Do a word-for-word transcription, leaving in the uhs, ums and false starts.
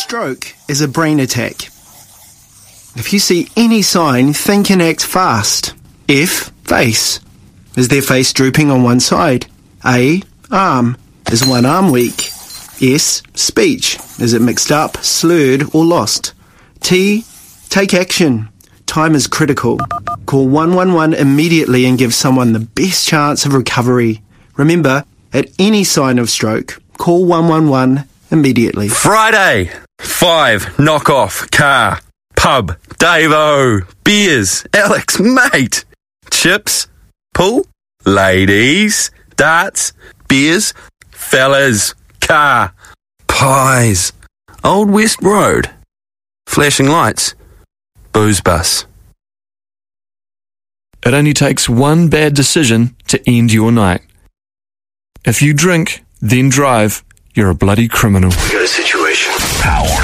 stroke is a brain attack. If you see any sign, think and act fast. F. Face. Is their face drooping on one side? A. Arm. Is one arm weak? S. Speech. Is it mixed up, slurred, or lost? T. Take action. Time is critical. Call one one one immediately and give someone the best chance of recovery. Remember, at any sign of stroke, call one one one immediately. Friday. Five. Knock off. Car. Pub. Dave-O. Beers. Alex. Mate. Chips. Pool. Ladies. Darts. Beers. Fellas. Car. Pies. Old West Road. Flashing lights. Booze bus. It only takes one bad decision to end your night. If you drink, then drive, you're a bloody criminal. We got a situation. Power.